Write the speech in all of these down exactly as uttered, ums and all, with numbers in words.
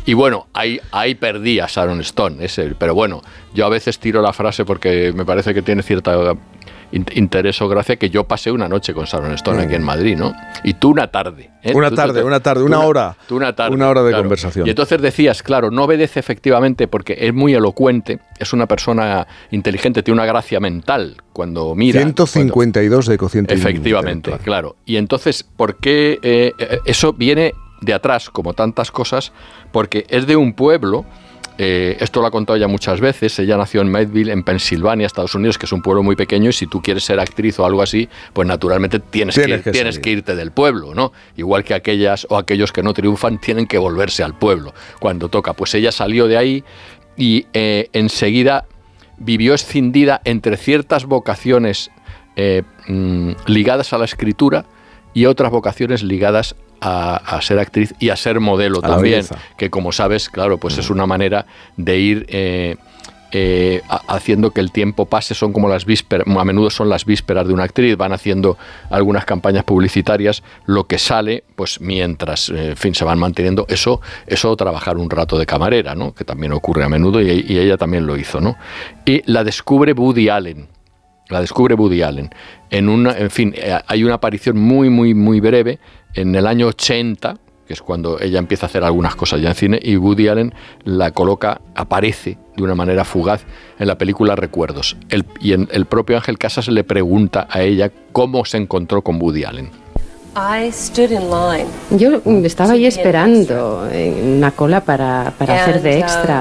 Y bueno, ahí, ahí perdí a Sharon Stone, ese, pero bueno, yo a veces tiro la frase porque me parece que tiene cierta interés o gracia, que yo pasé una noche con Sharon Stone mm. aquí en Madrid, ¿no? Y tú una tarde. ¿eh? Una tú, tarde, tú te, una tarde, una tú hora. Tú una tarde. Una hora de claro. conversación. Y entonces decías, claro, no obedece efectivamente porque es muy elocuente, es una persona inteligente, tiene una gracia mental cuando mira. ciento cincuenta y dos cuando, de cociente. Efectivamente, claro. Y entonces, ¿por qué eh, eso viene de atrás, como tantas cosas? Porque es de un pueblo. Eh, esto lo ha contado ya muchas veces. Ella nació en Midville, en Pensilvania, Estados Unidos, que es un pueblo muy pequeño, y si tú quieres ser actriz o algo así, pues naturalmente tienes, tienes, que, ir, que, tienes que irte del pueblo, ¿no? Igual que aquellas o aquellos que no triunfan tienen que volverse al pueblo cuando toca. Pues ella salió de ahí y eh, enseguida vivió escindida entre ciertas vocaciones eh, mmm, ligadas a la escritura y otras vocaciones ligadas A, a ser actriz y a ser modelo a también, que como sabes, claro, pues mm. es una manera de ir eh, eh, haciendo que el tiempo pase. Son como las vísperas, a menudo son las vísperas de una actriz, van haciendo algunas campañas publicitarias, lo que sale, pues mientras, eh, en fin, se van manteniendo, eso, eso trabajar un rato de camarera, ¿no? Que también ocurre a menudo, y, y ella también lo hizo, ¿no? Y la descubre Woody Allen. La descubre Woody Allen. En una, en fin, hay una aparición muy, muy, muy breve en el año ochenta, que es cuando ella empieza a hacer algunas cosas ya en cine, y Woody Allen la coloca, aparece de una manera fugaz en la película Recuerdos. El, y en, el propio Ángel Casas le pregunta a ella cómo se encontró con Woody Allen. Yo estaba ahí esperando en una cola para, para hacer de extra,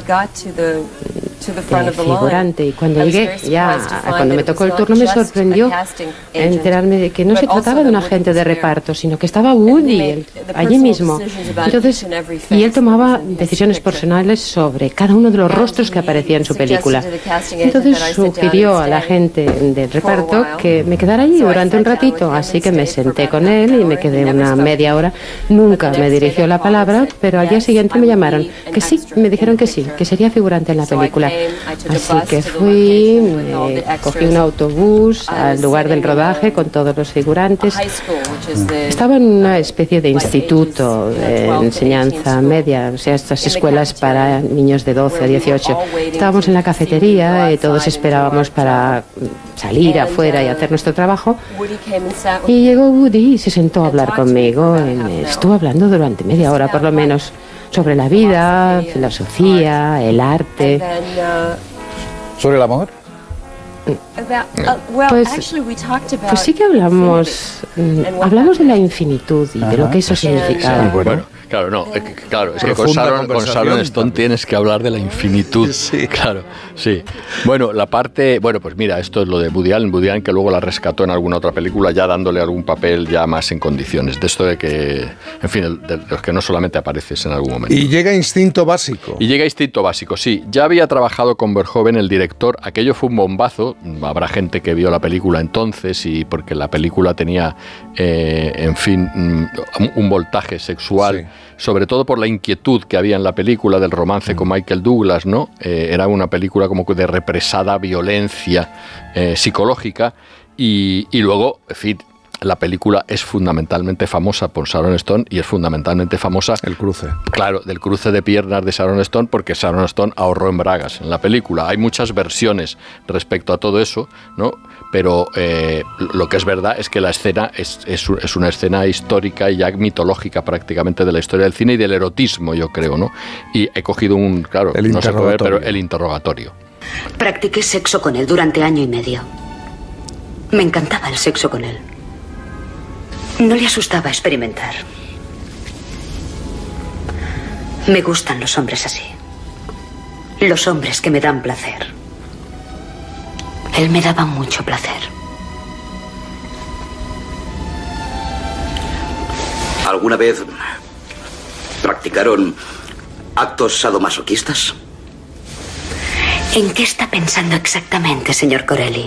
de figurante, y cuando llegué, ya cuando me tocó el turno, me sorprendió enterarme de que no se trataba de un agente de reparto, sino que estaba Woody el, allí mismo. Entonces, y él tomaba decisiones personales sobre cada uno de los rostros que aparecía en su película. Entonces sugirió a la gente del reparto que me quedara allí durante un ratito, así que me senté con él y me quedé una media hora. Nunca me dirigió la palabra, pero al día siguiente me llamaron que sí, me dijeron que sí, que sería figurante en la película. Así que fui, me cogí un autobús al lugar del rodaje con todos los figurantes. Estaba en una especie de instituto de enseñanza media, o sea, estas escuelas para niños de doce a dieciocho. Estábamos en la cafetería y todos esperábamos para salir afuera y hacer nuestro trabajo. Y llegó Woody y se sentó a hablar conmigo. Y me estuvo hablando durante media hora por lo menos, sobre la vida, filosofía, el arte. ¿Sobre el amor? Pues, pues sí que hablamos, hablamos de la infinitud y de lo que eso significaba. Sí, bueno, claro, no, es que, claro, es que con Sharon, con Sharon Stone tienes que hablar de la infinitud. Sí. Claro, sí. Bueno, la parte, bueno, pues mira, esto es lo de Woody Allen, Woody Allen que luego la rescató en alguna otra película, ya dándole algún papel ya más en condiciones. De esto de que, en fin, de los que no solamente apareces en algún momento. Y llega Instinto Básico. Y llega Instinto Básico, sí. Ya había trabajado con Verhoeven, el director. Aquello fue un bombazo. Habrá gente que vio la película entonces, y porque la película tenía, eh, en fin, un voltaje sexual. Sí. Sobre todo por la inquietud que había en la película del romance mm. con Michael Douglas, ¿no? Eh, era una película como de represada violencia eh, psicológica, y, y luego, en fin, la película es fundamentalmente famosa por Sharon Stone, y es fundamentalmente famosa... El cruce. Claro, del cruce de piernas de Sharon Stone, porque Sharon Stone ahorró en bragas en la película. Hay muchas versiones respecto a todo eso, ¿no? Pero eh, lo que es verdad es que la escena es, es, es una escena histórica y ya mitológica prácticamente de la historia del cine y del erotismo, yo creo, ¿no? Y he cogido un, claro, el no se puede ver, pero el interrogatorio. Practiqué sexo con él durante año y medio. Me encantaba el sexo con él. No le asustaba experimentar. Me gustan los hombres así. Los hombres que me dan placer. Él me daba mucho placer. ¿Alguna vez practicaron actos sadomasoquistas? ¿En qué está pensando exactamente, señor Corelli?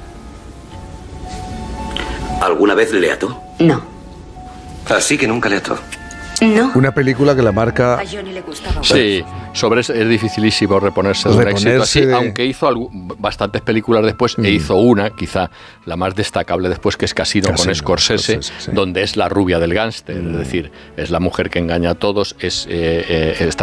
¿Alguna vez le ató? No. Así que nunca le ató. No. Una película que la marca... A Johnny le gustaba. Sí, sobre eso es dificilísimo reponerse de un éxito así, de... aunque hizo algo, bastantes películas después, mm. e hizo una, quizá la más destacable después, que es Casino, Casino con Scorsese, Scorsese sí. donde es la rubia del gángster, mm. es decir, es la mujer que engaña a todos, es eh, eh, está